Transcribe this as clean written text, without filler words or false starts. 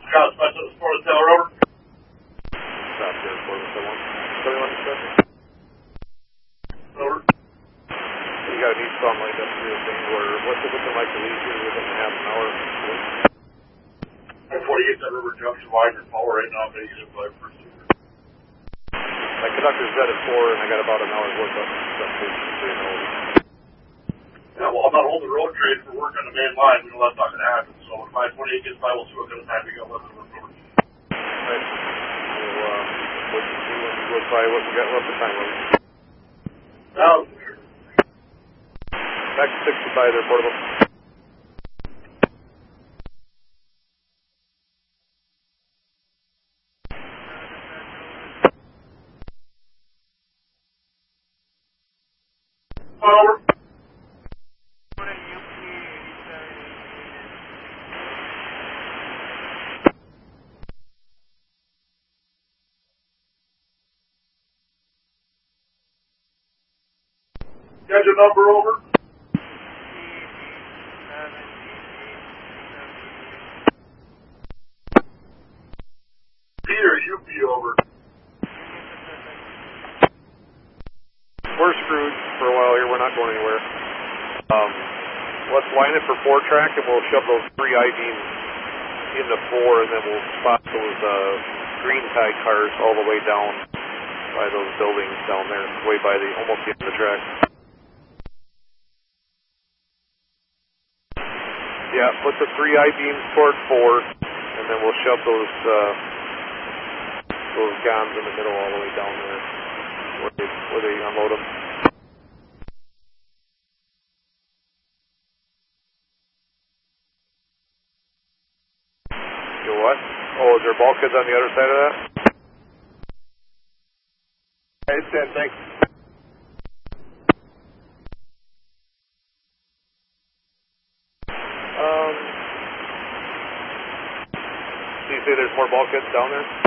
Scott, Specialist Florida Tower, over. Stop there, Florida 71 discussion. Over. You got an eastbound lined up through the thing where, what's it looking like to leave here within a half an hour? 48 at River Junction, Widener, Power right now, Vegas at 5 first. My conductor's dead at 4, and I got about an hour's worth of stuff to say no. Yeah, well, I'm not holding the road trade for work on the main line. We know that's not going to happen. So when 528 gets by, we'll see what kind of time we got left to work over. Right. We'll see when we go by what we got left of time. Now, back to 65 there, portable. over. Got your number over? Peter, you be over. We're screwed for a while here. We're not going anywhere. Let's line it for 4-track, and we'll shove those 3 I-beams into 4, and then we'll spot those green tag cars all the way down by those buildings down there, way by the almost the end of the track. Yeah, put the 3 I-beams toward 4, and then we'll shove those guns in the middle all the way down there where they unload them. You know what? Oh, is there bulkheads on the other side of that? Hey, Stan, thanks. So you say there's more bulkheads down there?